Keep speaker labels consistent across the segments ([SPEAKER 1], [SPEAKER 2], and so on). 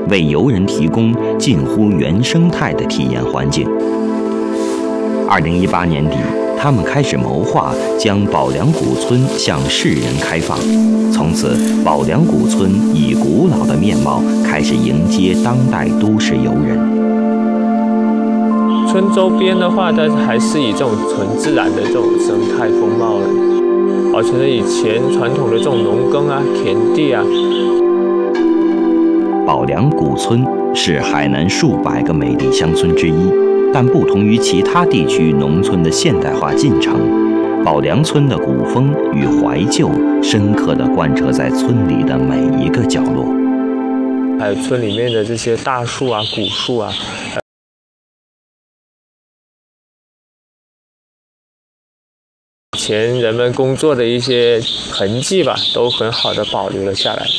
[SPEAKER 1] 为游人提供近乎原生态的体验环境。2018年底，他们开始谋划将宝梁古村向世人开放。从此，宝梁古村以古老的面貌开始迎接当代都市游人。
[SPEAKER 2] 村周边的话，它还是以这种纯自然的这种生态风貌保存了以前传统的这种农耕啊、田地啊。
[SPEAKER 1] 宝梁古村是海南数百个美丽乡村之一，但不同于其他地区农村的现代化进程，宝梁村的古风与怀旧深刻地贯彻在村里的每一个角落。
[SPEAKER 2] 还有村里面的这些大树啊、古树啊。以前人们工作的一些痕迹吧，都很好的保留了下来。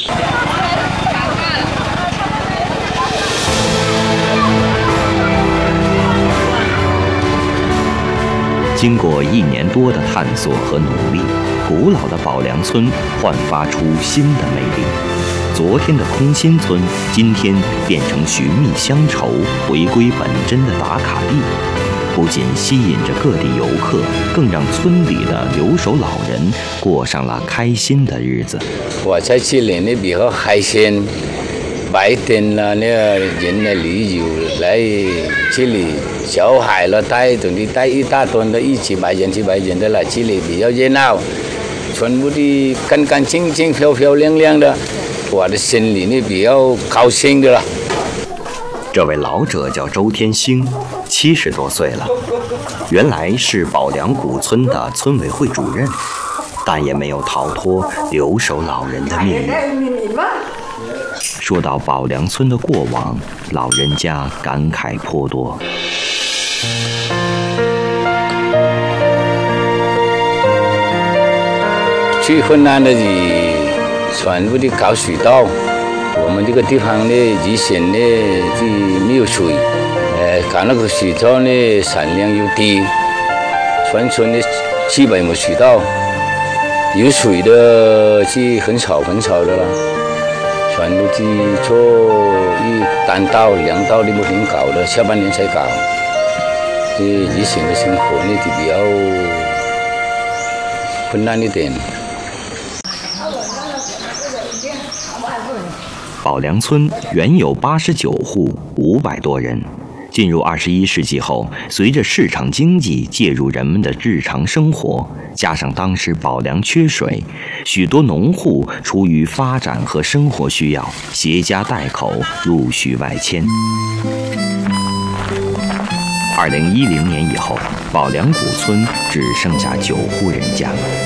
[SPEAKER 1] 经过1年多的探索和努力，古老的宝梁村焕发出新的魅力。昨天的空心村，今天变成寻觅乡愁、回归本真的打卡地。不仅吸引着各地游客，更让村里的留守老人过上了开心的日子。
[SPEAKER 3] 我在这里呢比较开心，白天呢人的旅游来这里，小孩了带一大堆的100-200人的来这里比较热闹，全部的干干净净、漂漂亮亮的，我的心里呢比较高兴的了。
[SPEAKER 1] 这位老者叫周天星，70多岁了，原来是宝梁古村的村委会主任，但也没有逃脱留守老人的命运。说到宝梁村的过往，老人家感慨颇多。
[SPEAKER 3] 最困难的是全部的搞水稻。我们这个地方呢，以前呢就没有水，搞那个水稻呢产量又低，全村的基本没水稻，有水的是很少的了，全部去做单稻、2稻的不停搞的，下半年才搞。以前的生活呢就比较困难一点。
[SPEAKER 1] 宝梁村原有89户，500多人。进入21世纪后，随着市场经济介入人们的日常生活，加上当时宝梁缺水，许多农户出于发展和生活需要，携家带口陆续外迁。2010年以后，宝梁古村只剩下9户人家。